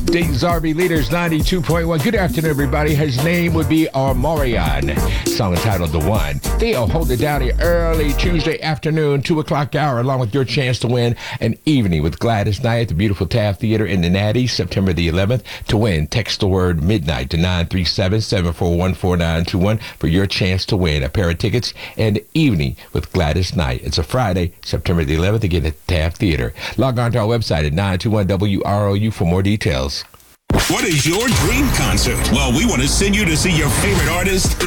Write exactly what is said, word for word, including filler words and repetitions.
Dayton Zarby Leaders ninety-two point one. Good afternoon, everybody. His name would be Armorion. Song entitled The One. They'll hold it down here early Tuesday afternoon, two o'clock hour, along with your chance to win an evening with Gladys Knight at the beautiful Taft Theater in the Natty, September the eleventh. To win, text the word midnight to nine three seven, seven four one, four nine two one for your chance to win a pair of tickets and evening with Gladys Knight. It's a Friday, September the eleventh, again at the Taft Theater. Log on to our website at nine two one W R O U for more details. What is your dream concert? Well, we want to send you to see your favorite artist